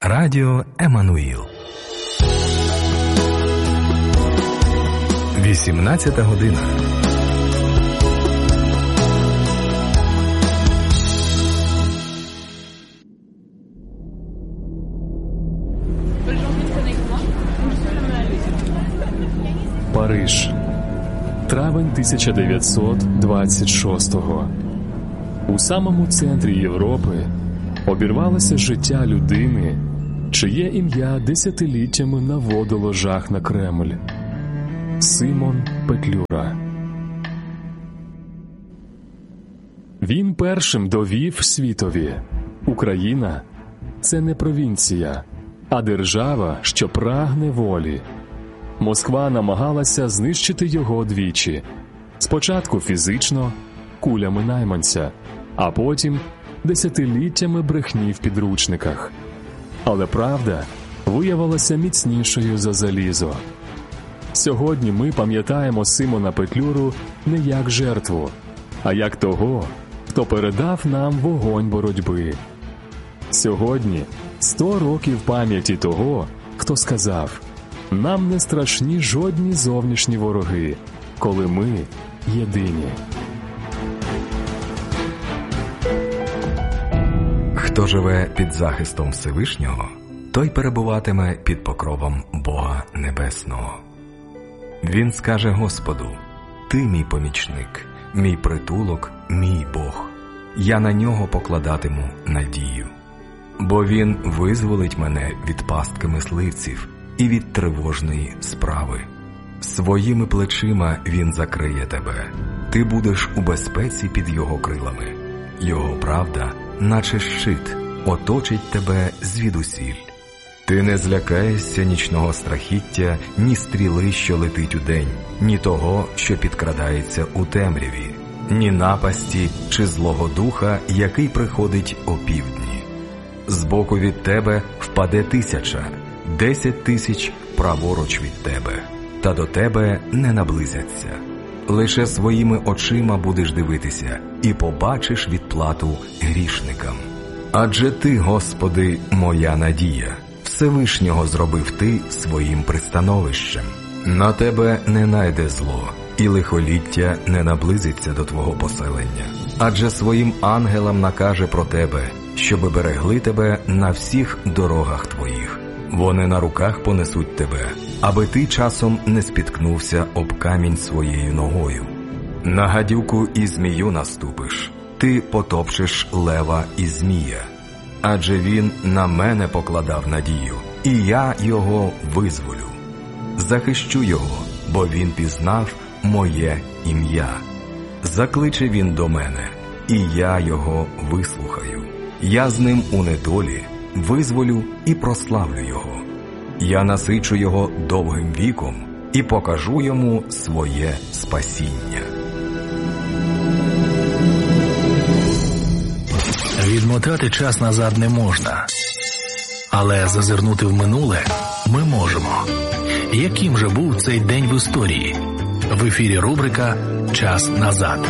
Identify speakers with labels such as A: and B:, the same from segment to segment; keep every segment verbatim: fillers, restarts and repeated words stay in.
A: Радіо Еммануїл. вісімнадцята година.
B: Париж. Травень тисяча дев'ятсот двадцять шостого. У самому центрі Європи обірвалося життя людини, чиє ім'я десятиліттями наводило жах на Кремль. Симон Петлюра. Він першим довів світові: Україна – це не провінція, а держава, що прагне волі. Москва намагалася знищити його двічі. Спочатку фізично, кулями найманця, а потім десятиліттями брехні в підручниках. Але правда виявилася міцнішою за залізо. Сьогодні ми пам'ятаємо Симона Петлюру не як жертву, а як того, хто передав нам вогонь боротьби. Сьогодні сто років пам'яті того, хто сказав: «Нам не страшні жодні зовнішні вороги, коли ми єдині».
A: Хто живе під захистом Всевишнього, той перебуватиме під покровом Бога Небесного. Він скаже Господу: «Ти мій помічник, мій притулок, мій Бог. Я на нього покладатиму надію. Бо він визволить мене від пастки мисливців і від тривожної справи. Своїми плечима він закриє тебе. Ти будеш у безпеці під його крилами. Його правда, наче щит, оточить тебе звідусіль. Ти не злякаєшся нічного страхіття, ні стріли, що летить удень, ні того, що підкрадається у темряві, ні напасті чи злого духа, який приходить опівдні. Збоку від тебе впаде тисяча, десять тисяч праворуч від тебе, та до тебе не наблизяться. Лише своїми очима будеш дивитися і побачиш відплату грішникам. Адже ти, Господи, моя надія, Всевишнього зробив ти своїм пристановищем. На тебе не найде зло, і лихоліття не наблизиться до твого поселення. Адже своїм ангелам накаже про тебе, щоби берегли тебе на всіх дорогах твоїх. Вони на руках понесуть тебе, аби ти часом не спіткнувся об камінь своєю ногою. На гадюку і змію наступиш, ти потопчеш лева і змія. Адже він на мене покладав надію, і я його визволю. Захищу його, бо він пізнав моє ім'я. Закличе він до мене, і я його вислухаю. Я з ним у недолі визволю і прославлю його. Я насичу його довгим віком і покажу йому своє спасіння.
C: Відмотати час назад не можна, але зазирнути в минуле ми можемо. Яким же був цей день в історії? В ефірі рубрика «Час назад».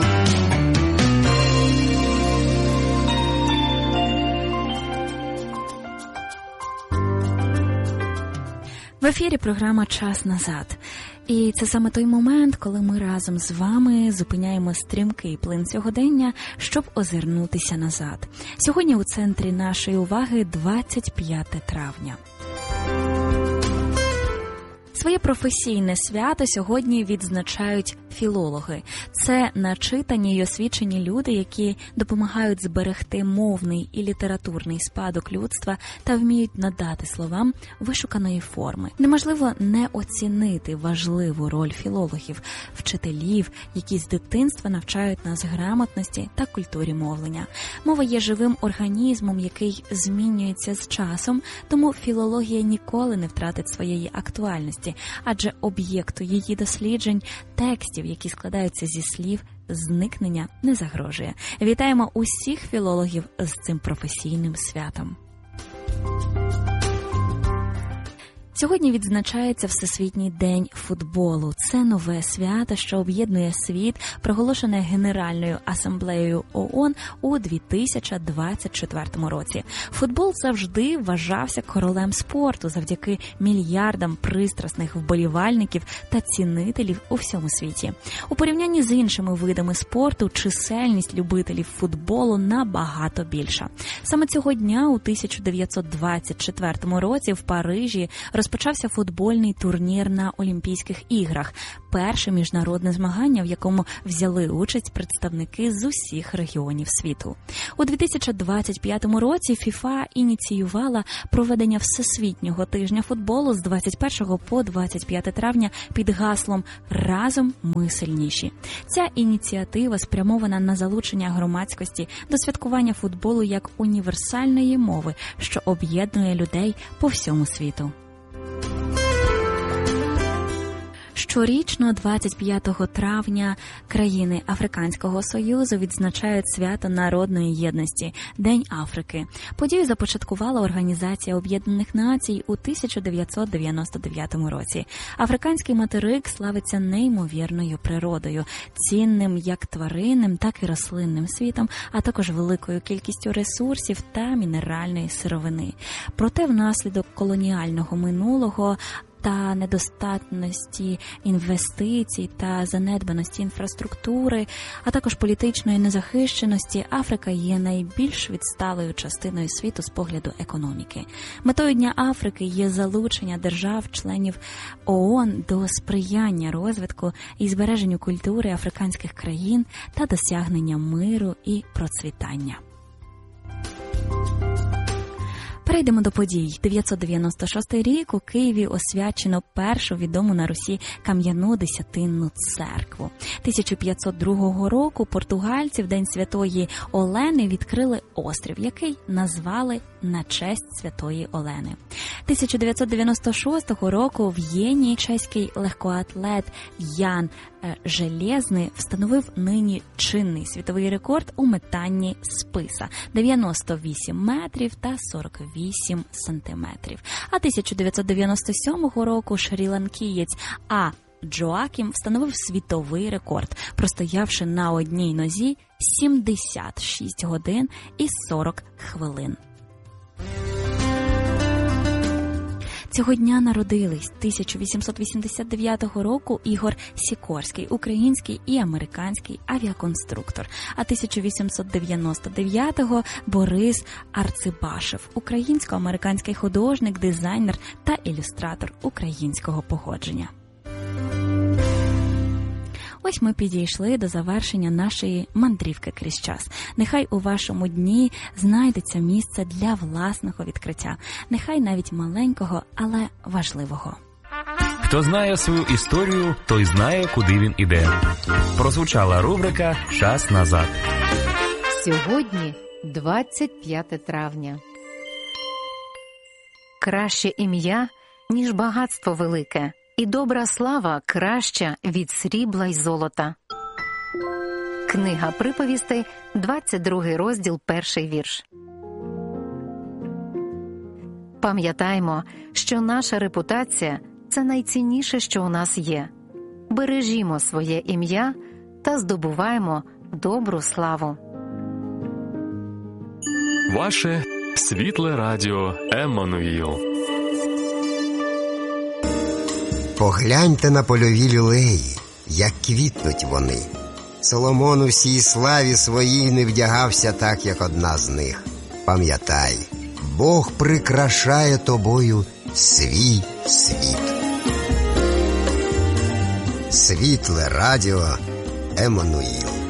D: В ефірі програма «Час назад». І це саме той момент, коли ми разом з вами зупиняємо стрімкий плин сьогодення, щоб озирнутися назад. Сьогодні у центрі нашої уваги двадцять п'яте травня. Своє професійне свято сьогодні відзначають філологи. Це начитані й освічені люди, які допомагають зберегти мовний і літературний спадок людства та вміють надати словам вишуканої форми. Неможливо не оцінити важливу роль філологів, вчителів, які з дитинства навчають нас грамотності та культурі мовлення. Мова є живим організмом, який змінюється з часом, тому філологія ніколи не втратить своєї актуальності, адже об'єкту її досліджень, текстів, які складаються зі слів, зникнення не загрожує. Вітаємо усіх філологів з цим професійним святом. Сьогодні відзначається Всесвітній день футболу. Це нове свято, що об'єднує світ, проголошене Генеральною асамблеєю ООН у дві тисячі двадцять четвертому році. Футбол завжди вважався королем спорту завдяки мільярдам пристрасних вболівальників та цінителів у всьому світі. У порівнянні з іншими видами спорту чисельність любителів футболу набагато більша. Саме цього дня у тисяча дев'ятсот двадцять четвертому році в Парижі розпочався футбольний турнір на Олімпійських іграх. Перше міжнародне змагання, в якому взяли участь представники з усіх регіонів світу. У дві тисячі двадцять п'ятому році ФІФА ініціювала проведення Всесвітнього тижня футболу з двадцять першого по двадцять п'яте травня під гаслом «Разом ми сильніші». Ця ініціатива спрямована на залучення громадськості до святкування футболу як універсальної мови, що об'єднує людей по всьому світу. Щорічно двадцять п'ятого травня країни Африканського Союзу відзначають свято народної єдності – День Африки. Подію започаткувала Організація Об'єднаних Націй у тисяча дев'ятсот дев'яносто дев'ятому році. Африканський материк славиться неймовірною природою, цінним як тваринним, так і рослинним світом, а також великою кількістю ресурсів та мінеральної сировини. Проте внаслідок колоніального минулого та недостатності інвестицій та занедбаності інфраструктури, а також політичної незахищеності, Африка є найбільш відсталою частиною світу з погляду економіки. Метою Дня Африки є залучення держав-членів ООН до сприяння розвитку і збереженню культури африканських країн та досягнення миру і процвітання. Перейдемо до подій. дев'ятсот дев'яносто шостий рік у Києві освячено першу відому на Русі кам'яну десятинну церкву. тисяча п'ятсот другого року португальці в День Святої Олени відкрили острів, який назвали на честь Святої Олени. тисяча дев'ятсот дев'яносто шостого року в Єні чеський легкоатлет Ян Железний встановив нині чинний світовий рекорд у метанні списа – дев'яносто вісім метрів та сорок вісім сантиметрів. А тисяча дев'ятсот дев'яносто сьомого року шрі-ланкієць А. Джоакім встановив світовий рекорд, простоявши на одній нозі сімдесят шість годин і сорок хвилин. Цього дня народились тисяча вісімсот вісімдесят дев'ятого року Ігор Сікорський, український і американський авіаконструктор, а тисяча вісімсот дев'яносто дев'ятого Борис Арцибашев, українсько-американський художник, дизайнер та ілюстратор українського походження. Ось ми підійшли до завершення нашої мандрівки крізь час. Нехай у вашому дні знайдеться місце для власного відкриття. Нехай навіть маленького, але важливого.
C: Хто знає свою історію, той знає, куди він іде. Прозвучала рубрика «Час назад».
E: Сьогодні двадцять п'яте травня. Краще ім'я, ніж багатство велике. І добра слава краща від срібла й золота. Книга приповістей, двадцять другий розділ, перший вірш. Пам'ятаймо, що наша репутація – це найцінніше, що у нас є. Бережімо своє ім'я та здобуваємо добру славу.
B: Ваше світле радіо Еммануїл.
F: Погляньте на польові люлеї, як квітнуть вони. Соломон у всій славі своїй не вдягався так, як одна з них. Пам'ятай, Бог прикрашає тобою свій світ. Світле радіо Еммануїл.